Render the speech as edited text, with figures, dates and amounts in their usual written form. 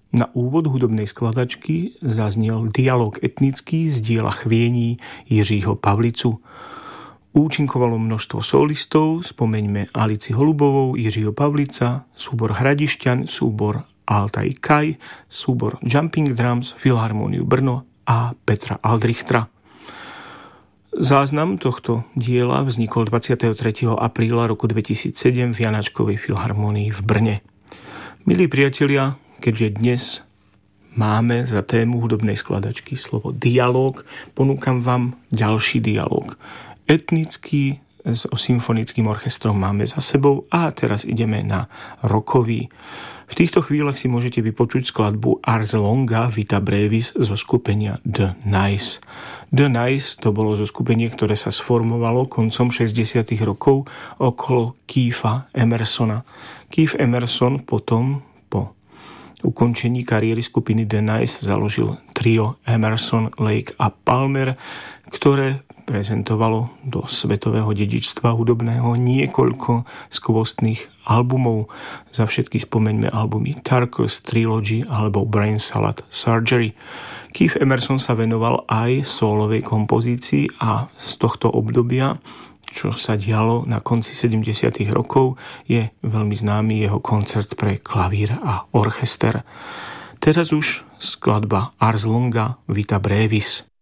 Na úvod hudobnej skladačky zaznel dialog etnický z diela Chviení Jiřího Pavlicu. Účinkovalo množstvo solistov, spomeňme Alici Holubovou, Jiřího Pavlica, súbor Hradišťan, súbor Altaj Kaj, súbor Jumping Drums, Filharmóniu Brno a Petra Aldrichtra. Záznam tohto diela vznikol 23. apríla roku 2007 v Janáčkovej filharmónii v Brne. Milí priatelia, keďže dnes máme za tému hudobnej skladačky slovo dialóg, ponúkam vám ďalší dialóg. Etnický s symfonickým orchestrom máme za sebou a teraz ideme na rockový. V týchto chvíľach si môžete vypočuť skladbu Ars Longa Vita Brevis zo skupenia The Nice. The Nice to bolo zoskupenie, ktoré sa sformovalo koncom 60. rokov okolo Keitha Emersona. Keith Emerson potom po ukončení kariéry skupiny The Nice založil trio Emerson, Lake a Palmer, ktoré prezentovalo do svetového dedičstva hudobného niekoľko skvostných albumov. Za všetky spomeňme albumy Tarkus Trilogy alebo Brain Salad Surgery. Keith Emerson sa venoval aj sólovej kompozícii a z tohto obdobia, čo sa dialo na konci 70. rokov, je veľmi známy jeho koncert pre klavír a orchester. Teraz už skladba Ars Longa Vita Brevis.